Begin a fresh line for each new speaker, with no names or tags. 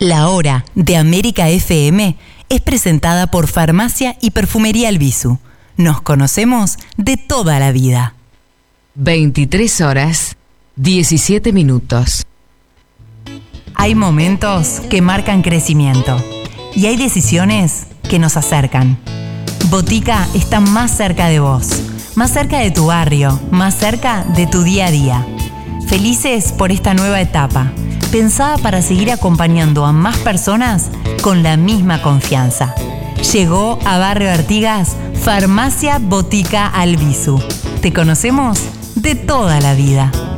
La Hora de América FM es presentada por Farmacia y Perfumería Albizu. Nos conocemos de toda la vida.
23 horas, 17 minutos.
Hay momentos que marcan crecimiento y hay decisiones que nos acercan. Botica está más cerca de vos, más cerca de tu barrio, más cerca de tu día a día. Felices por esta nueva etapa, pensada para seguir acompañando a más personas con la misma confianza. Llegó a Barrio Artigas Farmacia Botica Albizu. Te conocemos de toda la vida.